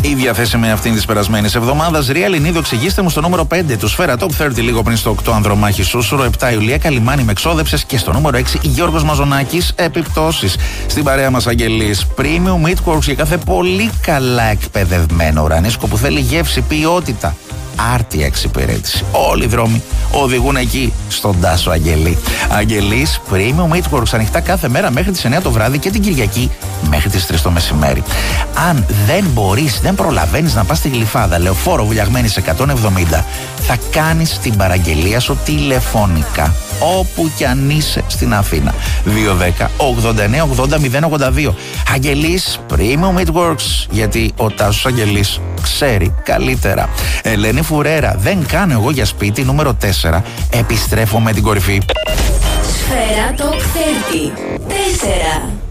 Η διαθέσιμη αυτήν τη περασμένη εβδομάδα. Ρία Λινίδο, εξηγήστε μου στο νούμερο 5 του Σφαίρα Top 30 λίγο πριν στο 8 Ανδρομάχη Σούσουρο. 7 Ιουλία Καλιμάνη με ξόδεψε. Και στο νούμερο 6 Γιώργος Μαζονάκης, επιπτώσεις. Στην παρέα μας Αγγελής. Premium Meatworks για κάθε πολύ καλά εκπαιδευμένο ουρανίσκο που θέλει γεύση, ποιότητα. Άρτια εξυπηρέτηση. Όλοι οι δρόμοι οδηγούν εκεί, στον Τάσο Αγγελή. Αγγελής Premium Meatworks, ανοιχτά κάθε μέρα μέχρι τις 9 το βράδυ και την Κυριακή μέχρι τις 3 το μεσημέρι. Αν δεν προλαβαίνεις να πας στη Γλυφάδα, Λεωφόρο Βουλιαγμένης 170, θα κάνεις την παραγγελία σου τηλεφωνικά, όπου κι αν είσαι στην Αθήνα. 210-89-80-082. Αγγελής Premium Meatworks, γιατί ο Τάσος Αγγελής ξέρει καλύτερα. Ελένη Φουρέρα, δεν κάνω εγώ για σπίτι, νούμερο 4. Επιστρέφω με την κορυφή. Σφαίρα Top 30. 4.